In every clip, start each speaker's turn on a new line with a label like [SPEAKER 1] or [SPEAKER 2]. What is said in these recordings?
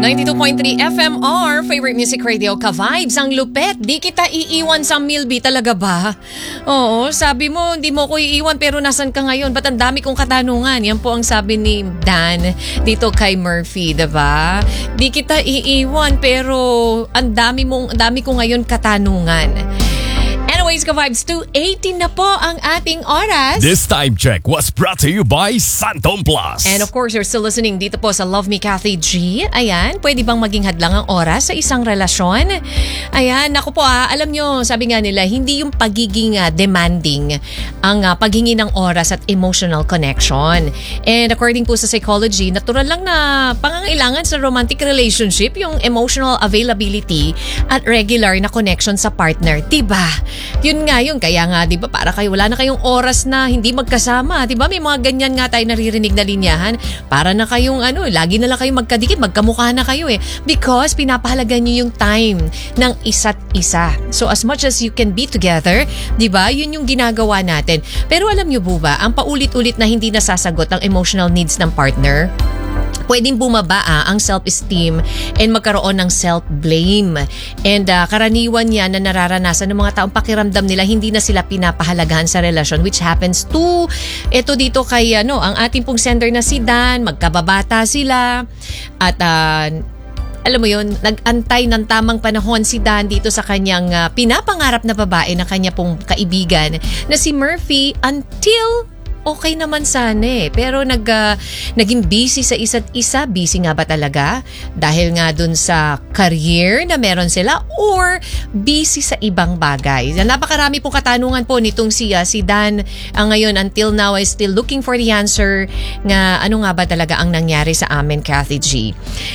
[SPEAKER 1] 92.3 FMR, favorite music radio, ka-vibes, ang lupet. Di kita iiwan sa Milby, talaga ba? Oo, sabi mo, hindi mo ko iiwan pero nasan ka ngayon? Ba't ang dami kong katanungan? Yan po ang sabi ni Dan dito kay Murphy, diba? Di kita iiwan pero ang dami ko ngayon katanungan. Anyways, ka-vibes, 2:18 na po ang ating oras.
[SPEAKER 2] This time check was brought to you by Santom Plus.
[SPEAKER 1] And of course, you're still listening dito po sa Love Me Kathy G. Ayan, pwede bang maging hadlang ang oras sa isang relasyon? Ayan, naku po alam nyo, sabi nga nila, hindi yung pagiging demanding ang paghingi ng oras at emotional connection. And according po sa psychology, natural lang na pangangailangan sa romantic relationship yung emotional availability at regular na connection sa partner. Diba? Yun nga yun. Kaya nga, di ba, para kayo, wala na kayong oras na hindi magkasama. Di ba? May mga ganyan nga tayo naririnig na linyahan. Para na kayong lagi na lang kayong magkadikit, magkamukha na kayo eh. Because pinapahalagan nyo yung time ng isa't isa. So as much as you can be together, di ba? Yun yung ginagawa natin. Pero alam nyo po ba, ang paulit-ulit na hindi nasasagot ang emotional needs ng partner, pwedeng bumaba ang self-esteem and magkaroon ng self-blame. And karaniwan yan na nararanasan ng mga taong pakiramdam nila hindi na sila pinapahalagahan sa relasyon, which happens to ito dito kay ang ating pong sender na si Dan, magkababata sila at alam mo yun, nag-antay ng tamang panahon si Dan dito sa kanyang pinapangarap na babae na kanya pong kaibigan na si Murphy until okay naman sana eh. Pero naging busy sa isa't isa. Busy nga ba talaga? Dahil nga dun sa career na meron sila or busy sa ibang bagay? Napakarami pong katanungan po nitong si Dan. Ngayon, until now, is still looking for the answer nga ano nga ba talaga ang nangyari sa amin, Kathy G.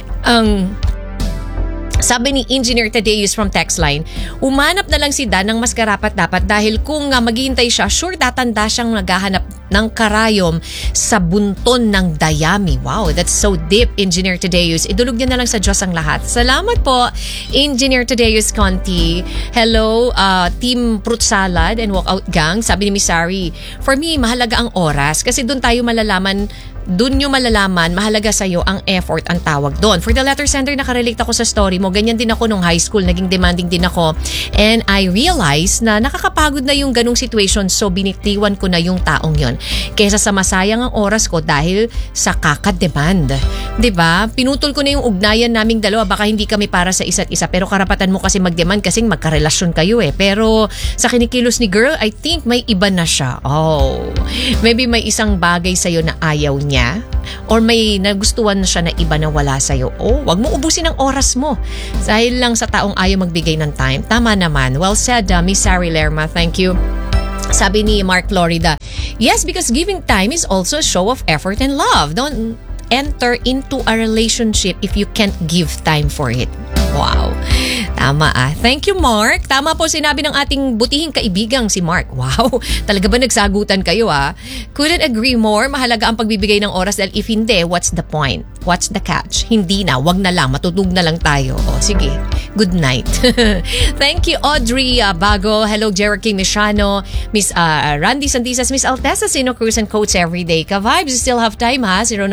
[SPEAKER 1] Sabi ni Engineer Tadeus from Textline, umanap na lang si Dan ng mas karapat-dapat dahil kung maghihintay siya, sure tatanda siyang naghahanap ng karayom sa bunton ng dayami. Wow, that's so deep, Engineer Tadeus. Idulog niya na lang sa Diyos ang lahat. Salamat po, Engineer Tadeus Conti. Hello, Team Fruit Salad and Walkout Gang. Sabi ni Miss Sari, for me, mahalaga ang oras kasi doon nyo malalaman, mahalaga sa'yo ang effort ang tawag doon. For the letter sender, nakarelate ako sa story mo. Ganyan din ako nung high school. Naging demanding din ako. And I realized na nakakapagod na yung ganung situation, so binitiwan ko na yung taong yon. Kesa sa masayang ang oras ko dahil sa kakademand. Diba? Pinutol ko na yung ugnayan naming dalawa. Baka hindi kami para sa isa't isa. Pero karapatan mo kasi magdemand kasi magkarelasyon kayo eh. Pero sa kinikilos ni girl, I think may iba na siya. Oh. Maybe may isang bagay sa'yo na ayaw niya. Or may nagustuhan na siya na iba na wala sa'yo. Oh, wag mo ubusin ang oras mo dahil lang sa taong ayaw magbigay ng time. Tama naman. Well said, Miss Sari Lerma. Thank you. Sabi ni Mark Florida, yes, because giving time is also a show of effort and love. Don't enter into a relationship if you can't give time for it. Wow. Tama Thank you, Mark. Tama po sinabi ng ating butihing kaibigang si Mark. Wow. Talaga ba nagsagutan kayo Couldn't agree more. Mahalaga ang pagbibigay ng oras dahil if hindi, what's the point? What's the catch? Hindi na. Wag na lang. Matutog na lang tayo. Sige. Good night. Thank you, Audrey Bago. Hello, Jericho Michano. Miss Randy Santisas. Miss Altesa Sino Cruz and Coach Everyday. Ka-vibes, you still have time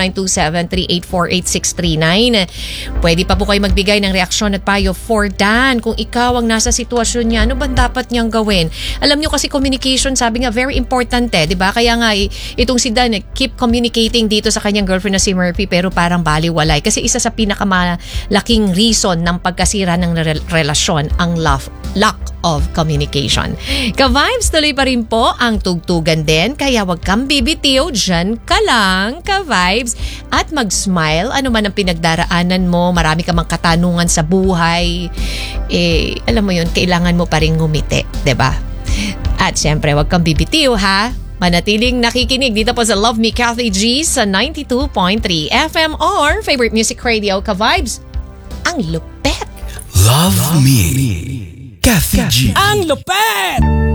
[SPEAKER 1] 0927-3848-639. Pwede pa po kayo magbigay ng reaksyon at payo for Dan. Kung ikaw ang nasa sitwasyon niya, ano ba dapat niyang gawin? Alam niyo kasi communication, sabi nga, very important diba? Kaya nga itong si Dan, keep communicating dito sa kanyang girlfriend na si Murphy pero parang baliwalay. Kasi isa sa pinakamalaking reason ng pagkasira ng relasyon ang lack of communication. Ka-vibes, tuloy pa rin po ang tugtugan din. Kaya wag kang bibitiw, dyan ka lang, ka-vibes. At mag-smile, ano man ang pinagdaraanan mo, marami ka mang katanungan sa buhay. Alam mo yun, kailangan mo pa rin ngumiti, diba? At syempre, wag kang bibitiw manatiling nakikinig dito po sa Love Me Kathy G sa 92.3 FMR, favorite music radio, ka-vibes. Ang lupet!
[SPEAKER 2] Love Me Kathy G.
[SPEAKER 3] Ang lupet!